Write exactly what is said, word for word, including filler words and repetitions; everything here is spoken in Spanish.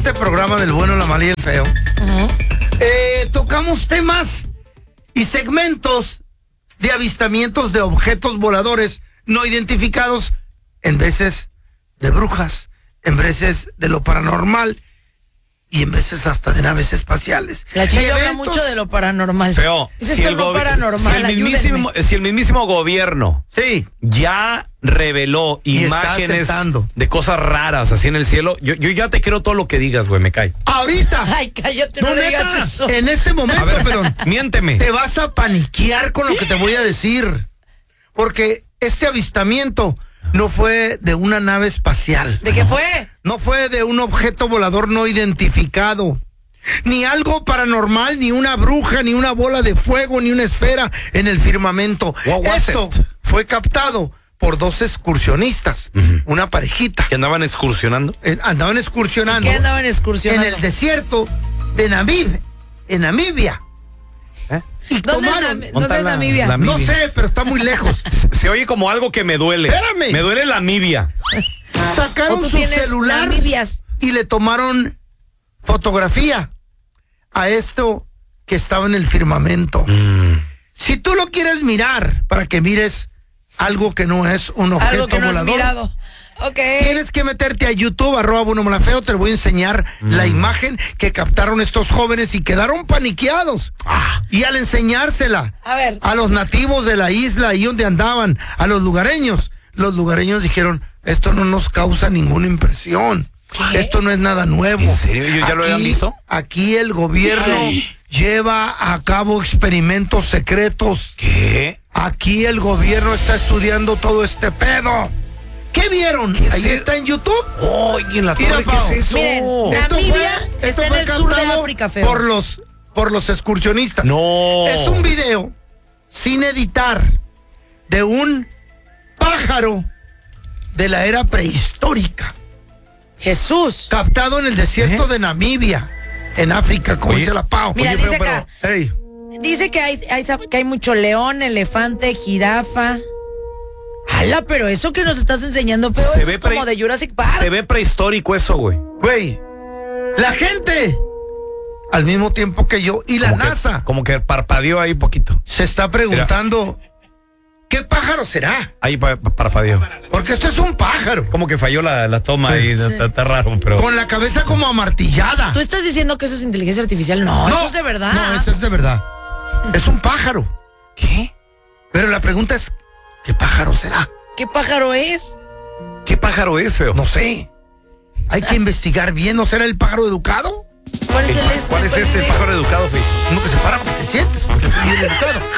este programa del bueno, la mala y el feo, uh-huh. eh, tocamos temas y segmentos de avistamientos de objetos voladores no identificados, en veces de brujas, en veces de lo paranormal y en veces hasta de naves espaciales. La Chayo habla mucho de lo paranormal. Feo, es si, el lo gobi- paranormal, si, el mismísimo, si el mismísimo gobierno sí. ya reveló y imágenes de cosas raras así en el cielo, yo, yo ya te creo todo lo que digas, güey, me cae. Ahorita. Ay, cállate, no, no digas neta, eso. En este momento, ver, pero miénteme. Te vas a paniquear con lo que te voy a decir. Porque este avistamiento no fue de una nave espacial. ¿De qué fue? No fue de un objeto volador no identificado. Ni algo paranormal, ni una bruja, ni una bola de fuego, ni una esfera en el firmamento. Esto it? fue captado por dos excursionistas, uh-huh. una parejita. ¿Que andaban excursionando? Eh, andaban excursionando. ¿Qué andaban excursionando? En el desierto de Namib, en Namibia. ¿Eh? Y ¿Dónde, tomaron, es, ¿Dónde es Namibia? La, no sé, pero está muy lejos. Se oye como algo que me duele. Espérame. Me duele la Namibia. Sacaron su celular Namibias? Y le tomaron fotografía a esto que estaba en el firmamento. Mm. Si tú lo quieres mirar, para que mires algo que no es un objeto algo que no volador. Has mirado. Okay. Tienes que meterte a YouTube, arroba Bueno Mala Feo, te voy a enseñar mm. la imagen que captaron estos jóvenes y quedaron paniqueados. Ah. Y al enseñársela a, ver. a los nativos de la isla, ahí donde andaban, a los lugareños, los lugareños dijeron, esto no nos causa ninguna impresión. ¿Qué? Esto no es nada nuevo. ¿En serio? ¿Ellos ya aquí, lo habían visto? Aquí el gobierno Ay. lleva a cabo experimentos secretos. ¿Qué? Aquí el gobierno está estudiando todo este pedo. ¿Qué vieron? ¿Qué Ahí es? está en YouTube. Oh, y en la torre, Mira, ¿qué es eso? Miren, esto Namibia fue, esto está fue en el sur de África, feo. Por los, por los excursionistas. No. Es un video sin editar de un pájaro de la era prehistórica. Jesús. Captado en el desierto ¿Eh? de Namibia, en África, como Oye, dice la Pau. Mira, Oye, dice pero, acá. pero, hey. Dice que hay, hay, que hay mucho león, elefante, jirafa. ¡Hala! Pero eso que nos estás enseñando, feo, se es ve como pre- de Jurassic Park. Se ve prehistórico eso, güey. Güey, la gente, al mismo tiempo que yo, y la como NASA. Que, como que parpadeó ahí poquito. Se está preguntando, Mira. ¿qué pájaro será? Ahí pa- pa- parpadeó. Porque esto es un pájaro. Como que falló la, la toma ahí, sí. está, está raro, pero... Con la cabeza como amartillada. ¿Tú estás diciendo que eso es inteligencia artificial? No, no eso es de verdad. No, eso es de verdad. Es un pájaro. ¿Qué? Pero la pregunta es, ¿qué pájaro será? ¿Qué pájaro es? ¿Qué pájaro es, feo? No sé. Hay que investigar bien. ¿No será el pájaro educado? ¿Cuál es, el, ¿Cuál es ese pájaro educado, feo? Uno que se para porque te sientes, porque es bien educado.